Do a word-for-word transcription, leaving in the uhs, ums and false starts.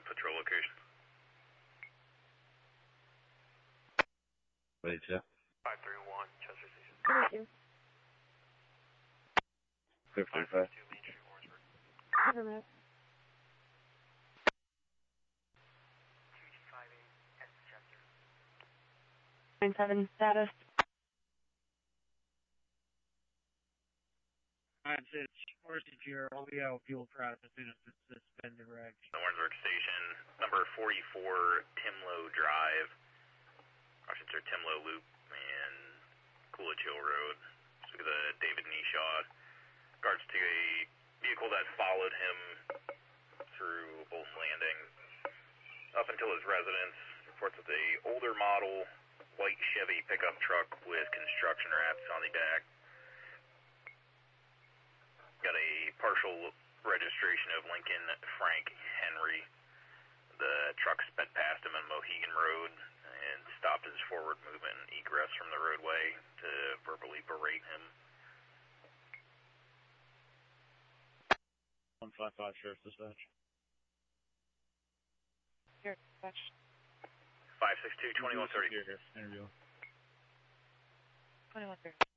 patrol location. Ready to. five three one, Chester Station. Thank you. Clear for thirty-five. two Main Street, Warrensburg. Affirmative. two G five eight, S Chester. nine seven status. nine six, Forces here, O B L fuel trap as soon as it's suspended reg. Warrensburg Station, number forty-four, Timlow Drive. I should say Timlow Loop and Coolidge Hill Road. Look at the David Nishaw. Regards to a vehicle that followed him through Bolton Landing up until his residence. Reports of a older model white Chevy pickup truck with construction wraps on the back. Got a partial registration of Lincoln Frank Henry. The truck sped past him on Mohegan Road and stopped his forward movement and egress from the roadway to verbally berate him. one five five, Sheriff's Dispatch. Here, dispatch. five six two, twenty-one thirty. Interview. twenty-one thirty.